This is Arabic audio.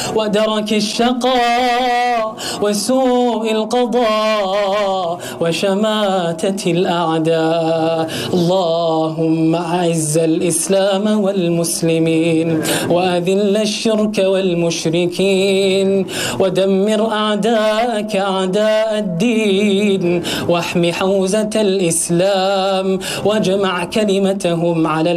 ودرك الشقاء وسوء القضاء وشماتة الأعداء. اللهم أعز الإسلام والمسلمين وأذل الشرك والمشركين ودمر أعداءك أعداء الدين واحم حوزة الإسلام واجمع كلمتهم على